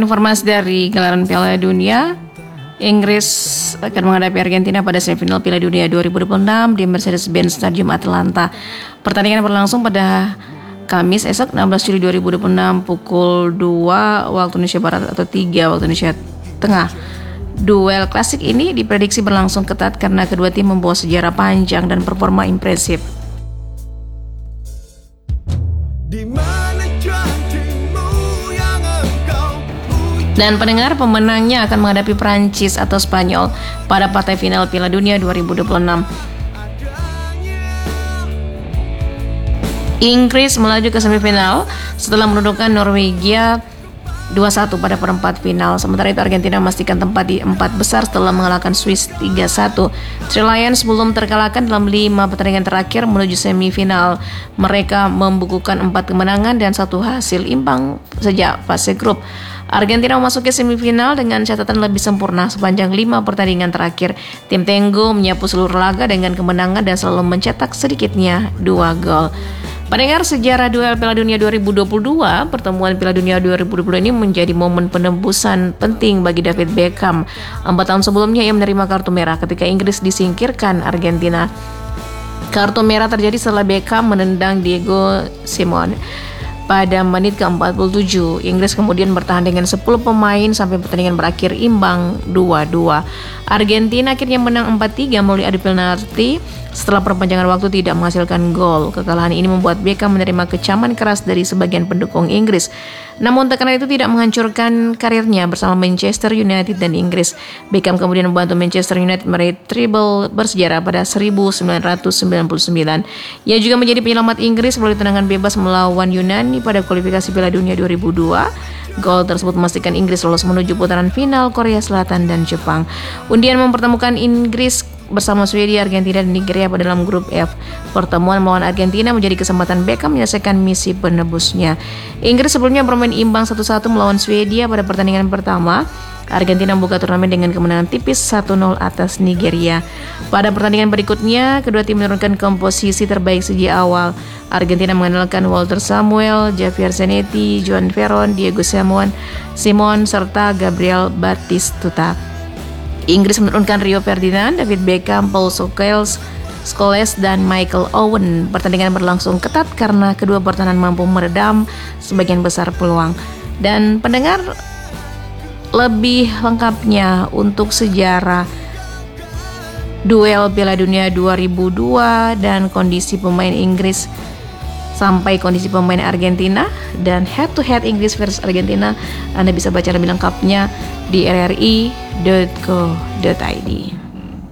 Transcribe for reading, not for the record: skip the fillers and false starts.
informasi dari gelaran Piala Dunia. Inggris akan menghadapi Argentina pada semifinal Piala Dunia 2026 di Mercedes-Benz Stadium Atlanta. Pertandingan berlangsung pada Kamis esok 16 Juli 2026 pukul 2 waktu Indonesia Barat atau 3 waktu Indonesia Tengah. Duel klasik ini diprediksi berlangsung ketat karena kedua tim membawa sejarah panjang dan performa impresif. Dan pendengar, pemenangnya akan menghadapi Prancis atau Spanyol pada partai final Piala Dunia 2026. Inggris melaju ke semifinal setelah menundukkan Norwegia 2-1 pada perempat final. Sementara itu Argentina memastikan tempat di 4 besar setelah mengalahkan Swiss 3-1. Three Lions belum terkalahkan dalam 5 pertandingan terakhir menuju semifinal. Mereka membukukan 4 kemenangan dan 1 hasil imbang sejak fase grup. Argentina memasuki semifinal dengan catatan lebih sempurna sepanjang 5 pertandingan terakhir. Tim Tenggo menyapu seluruh laga dengan kemenangan dan selalu mencetak sedikitnya 2 gol. Pendengar, sejarah duel Piala Dunia 2022, pertemuan Piala Dunia 2020 ini menjadi momen penembusan penting bagi David Beckham. 4 tahun sebelumnya ia menerima kartu merah ketika Inggris disingkirkan Argentina. Kartu merah terjadi setelah Beckham menendang Diego Simeone pada menit ke-47. Inggris kemudian bertahan dengan 10 pemain sampai pertandingan berakhir imbang 2-2. Argentina akhirnya menang 4-3 melalui adu penalti setelah perpanjangan waktu tidak menghasilkan gol. Kekalahan ini membuat Beckham menerima kecaman keras dari sebagian pendukung Inggris. Namun tekanan itu tidak menghancurkan karirnya bersama Manchester United dan Inggris. Beckham kemudian membantu Manchester United meraih treble bersejarah pada 1999. Ia juga menjadi penyelamat Inggris melalui tendangan bebas melawan Yunani pada kualifikasi Piala Dunia 2002. Gol tersebut memastikan Inggris lolos menuju putaran final Korea Selatan dan Jepang. Undian mempertemukan Inggris bersama Swedia, Argentina, dan Nigeria pada dalam grup F. Pertemuan melawan Argentina menjadi kesempatan Beckham menyelesaikan misi penebusnya. Inggris sebelumnya bermain imbang 1-1 melawan Swedia pada pertandingan pertama. Argentina membuka turnamen dengan kemenangan tipis 1-0 atas Nigeria. Pada pertandingan berikutnya, kedua tim menurunkan komposisi terbaik sejak awal. Argentina mengandalkan Walter Samuel, Javier Zanetti, Joan Veron, Diego Simon, serta Gabriel Batistuta. Inggris menurunkan Rio Ferdinand, David Beckham, Paul Scholes, dan Michael Owen. Pertandingan berlangsung ketat karena kedua pertahanan mampu meredam sebagian besar peluang. Dan pendengar, lebih lengkapnya untuk sejarah duel Piala Dunia 2002 dan kondisi pemain Inggris sampai kondisi pemain Argentina dan head to head Inggris versus Argentina, Anda bisa baca lebih lengkapnya di rri.co.id.